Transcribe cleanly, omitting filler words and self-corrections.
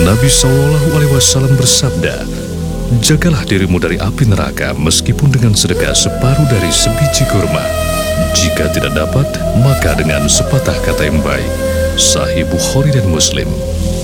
Nabi SAW bersabda, "Jagalah dirimu dari api neraka meskipun dengan sedekah separuh dari sebiji kurma. Jika tidak dapat, maka dengan sepatah kata yang baik." Sahih Bukhari dan Muslim.